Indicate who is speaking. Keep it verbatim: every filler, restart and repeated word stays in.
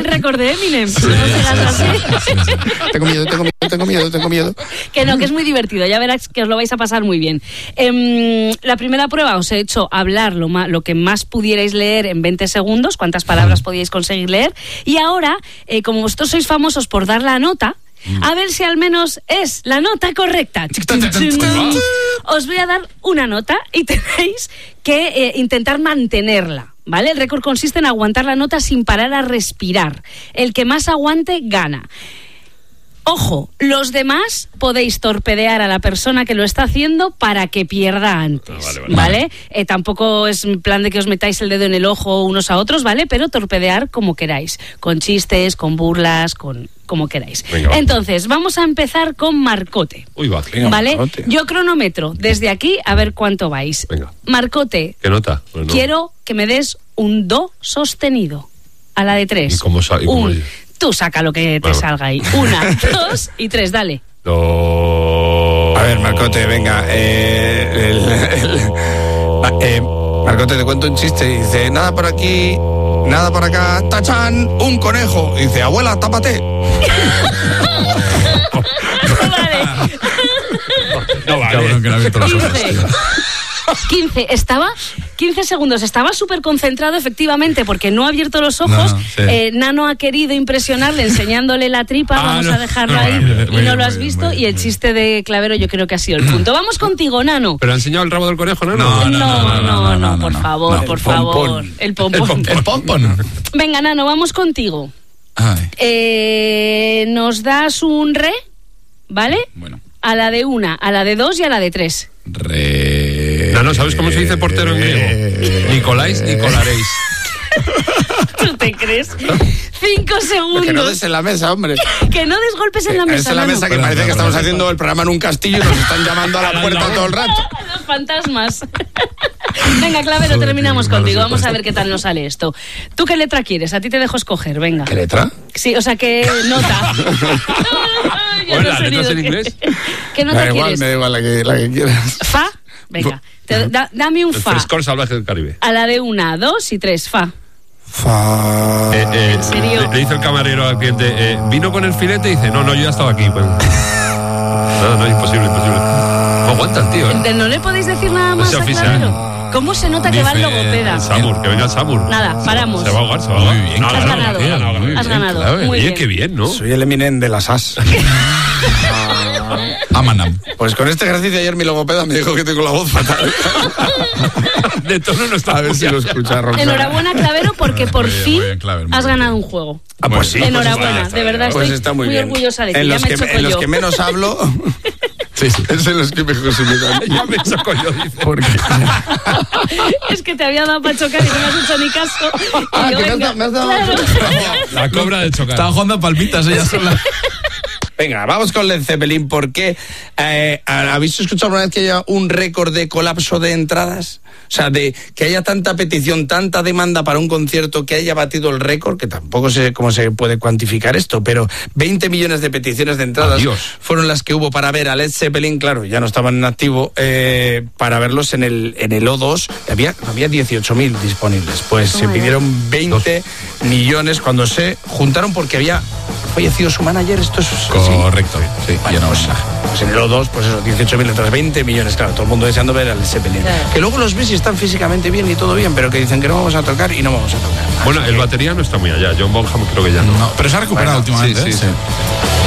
Speaker 1: el récord de Eminem. Sí, no serás así.
Speaker 2: Sí, sí. Tengo miedo, tengo miedo, tengo miedo, tengo miedo.
Speaker 1: Que no, que es muy divertido, ya verás que os lo vais a pasar muy bien. Eh, la primera prueba os he hecho hablar lo, ma- lo que más pudierais leer en veinte segundos, cuántas palabras podíais conseguir leer, y ahora, eh, como vosotros sois famosos por dar la nota, a ver si al menos es la nota correcta. Os voy a dar una nota y tenéis que eh, intentar mantenerla, ¿vale? El récord consiste en aguantar la nota sin parar a respirar. El que más aguante gana. Ojo, los demás podéis torpedear a la persona que lo está haciendo para que pierda antes, ah, vale, vale. ¿vale? Eh, tampoco es en plan de que os metáis el dedo en el ojo unos a otros, ¿vale? Pero torpedear como queráis, con chistes, con burlas, con como queráis. Venga, entonces, vamos a empezar con Marcote.
Speaker 3: Uy, va. Venga,
Speaker 1: ¿vale?
Speaker 3: Marcote.
Speaker 1: Yo cronometro desde aquí a ver cuánto vais.
Speaker 3: Venga.
Speaker 1: Marcote.
Speaker 3: ¿Qué nota? Pues no.
Speaker 1: Quiero que me des un do sostenido a la de tres.
Speaker 3: ¿Y cómo, sa- y cómo
Speaker 1: un, Tú saca lo que te
Speaker 3: bueno.
Speaker 1: salga ahí. Una, dos y tres, dale.
Speaker 3: No.
Speaker 2: A ver, Marcote, venga. Eh, el, el, ah, eh, Marcote, te cuento un chiste. Dice, nada por aquí, nada por acá. ¡Tachán! Un conejo. Dice, abuela, tápate.
Speaker 1: Vale.
Speaker 3: No vale.
Speaker 4: Cabrón, que no ha abierto los ojos, tío.
Speaker 1: quince, estaba quince segundos, estaba súper concentrado efectivamente porque no ha abierto los ojos.
Speaker 4: No, no, sí.
Speaker 1: eh, Nano ha querido impresionarle enseñándole la tripa,
Speaker 4: Ah,
Speaker 1: vamos
Speaker 4: no.
Speaker 1: a dejarlo
Speaker 4: No,
Speaker 1: ahí
Speaker 4: muy bien,
Speaker 1: y
Speaker 4: muy
Speaker 1: no
Speaker 4: bien,
Speaker 1: lo has
Speaker 4: muy
Speaker 1: visto
Speaker 4: bien,
Speaker 1: y el
Speaker 4: muy
Speaker 1: chiste de Clavero yo creo que ha sido el punto. Vamos contigo, Nano.
Speaker 3: ¿Pero ha enseñado el rabo del conejo, no?
Speaker 4: No,
Speaker 1: No, no, no,
Speaker 4: no,
Speaker 1: por
Speaker 4: no,
Speaker 1: favor,
Speaker 4: no.
Speaker 1: por
Speaker 2: El
Speaker 1: favor.
Speaker 2: pompón.
Speaker 1: El pompón.
Speaker 4: El pompón.
Speaker 1: Venga, Nano, vamos contigo.
Speaker 4: Ay,
Speaker 1: Eh, nos das un re, ¿vale?
Speaker 4: bueno.
Speaker 1: A la de una, a la de dos y a la de tres.
Speaker 4: Re...
Speaker 3: No, no, ¿sabes cómo se dice portero en griego? Nicoláis, Nicolaréis.
Speaker 1: ¿Tú te crees? Cinco segundos.
Speaker 2: Que no des en la mesa, hombre.
Speaker 1: Que no des golpes en la mesa.
Speaker 2: Es en la
Speaker 1: Nano.
Speaker 2: mesa que
Speaker 4: Perdón,
Speaker 2: parece que
Speaker 4: perdón,
Speaker 2: estamos
Speaker 4: perdón.
Speaker 2: haciendo el programa en un castillo y nos están llamando a la puerta todo el rato.
Speaker 1: Los fantasmas. Venga, Clavero,
Speaker 4: Joder,
Speaker 1: terminamos
Speaker 4: qué malo
Speaker 1: contigo.
Speaker 4: se
Speaker 1: Vamos a
Speaker 4: puede.
Speaker 1: ver qué tal nos sale esto. ¿Tú qué letra quieres? A ti te dejo escoger, venga.
Speaker 2: ¿Qué letra?
Speaker 1: Sí, o sea, ¿qué nota? Ya
Speaker 3: Bueno,
Speaker 1: no
Speaker 3: ¿las
Speaker 1: sé ni
Speaker 3: letras
Speaker 1: lo
Speaker 3: en
Speaker 1: que-
Speaker 3: inglés?
Speaker 1: ¿Qué nota
Speaker 2: Da igual,
Speaker 1: quieres?
Speaker 2: me da igual la que, la que quieras.
Speaker 1: ¿Fa? Venga, te- da- dame un
Speaker 3: El
Speaker 1: fa.
Speaker 3: frescor salvaje del Caribe.
Speaker 1: A la de una, dos y tres, fa.
Speaker 2: Fa.
Speaker 3: Eh, eh,
Speaker 1: ¿En serio?
Speaker 3: Le, le dice el camarero al cliente, eh, ¿vino con el filete? Y dice, no, no, yo ya estaba aquí. Pues, no, no, imposible, imposible. No aguanta el tío, ¿eh?
Speaker 1: De- ¿No le podéis decir nada más
Speaker 3: sea
Speaker 1: a
Speaker 3: oficial.
Speaker 1: Clavero? ¿Cómo se nota que va el
Speaker 4: Dice
Speaker 1: logopeda?
Speaker 3: El Samur, que venga el Samur.
Speaker 1: Nada, paramos.
Speaker 3: Se va a ahogar, se va a ahogar.
Speaker 4: Muy bien,
Speaker 3: No,
Speaker 1: Has
Speaker 3: no, no,
Speaker 1: ganado.
Speaker 3: no, no, no, no,
Speaker 1: Has
Speaker 3: no.
Speaker 1: ganado.
Speaker 4: claro.
Speaker 1: Muy
Speaker 3: Oye,
Speaker 1: bien.
Speaker 3: qué bien, ¿no?
Speaker 2: Soy el Eminem de las as.
Speaker 4: Amanam.
Speaker 2: Pues con este ejercicio ayer mi logopeda me dijo que tengo la voz fatal.
Speaker 3: De tono no está
Speaker 2: A ver si lo escucha Roxana.
Speaker 1: Enhorabuena, Clavero, porque por
Speaker 4: Muy bien,
Speaker 1: fin
Speaker 4: muy bien, Clavero, muy
Speaker 1: has
Speaker 4: bien.
Speaker 1: ganado un juego.
Speaker 2: Ah, pues sí.
Speaker 1: Enhorabuena,
Speaker 2: Pues está
Speaker 1: de
Speaker 2: bien.
Speaker 1: verdad
Speaker 2: Pues
Speaker 1: estoy
Speaker 2: está muy,
Speaker 1: muy
Speaker 2: bien.
Speaker 1: orgullosa de ti,
Speaker 2: En
Speaker 1: ya
Speaker 2: los
Speaker 1: me
Speaker 2: que,
Speaker 1: choco
Speaker 2: en los
Speaker 1: yo.
Speaker 2: que menos hablo,
Speaker 4: Sí, sí.
Speaker 2: es en los que mejor se me dan.
Speaker 3: Ya me choco yo, dice.
Speaker 2: Porque...
Speaker 1: Es que te había dado para chocar y no me has hecho ni caso. Y
Speaker 2: Ah,
Speaker 1: yo,
Speaker 2: que me has
Speaker 1: venga,
Speaker 2: dado- me has dado-
Speaker 1: claro.
Speaker 3: La cobra de chocar.
Speaker 4: Estaban jugando a palmitas ella sola.
Speaker 2: Venga, vamos con Led Zeppelin, porque eh, ¿habéis escuchado alguna vez que haya un récord de colapso de entradas? O sea, de que haya tanta petición, tanta demanda para un concierto que haya batido el récord, que tampoco sé cómo se puede cuantificar esto, pero veinte millones de peticiones de entradas
Speaker 3: Adiós.
Speaker 2: fueron las que hubo para ver a Led Zeppelin. Claro, ya no estaban en activo, eh, para verlos en el, en el O dos. Había, había dieciocho mil disponibles. Pues se
Speaker 1: Toma ya.
Speaker 2: pidieron veinte millones cuando se juntaron porque había fallecido su manager. Esto es así.
Speaker 4: Correcto. Sí,
Speaker 2: Bueno,
Speaker 4: ya no.
Speaker 2: pues, pues en el O dos, pues eso, dieciocho mil entradas, veinte millones, claro, todo el mundo deseando ver al Zeppelin.
Speaker 1: Claro.
Speaker 2: Que luego los ves y están físicamente bien y todo bien, pero que dicen que no vamos a tocar y no vamos a tocar.
Speaker 3: Bueno, el batería no está muy allá. John Bonham creo que ya no.
Speaker 4: No, pero se ha recuperado
Speaker 2: Bueno,
Speaker 4: últimamente.
Speaker 3: sí,
Speaker 4: ¿eh?
Speaker 3: sí, sí.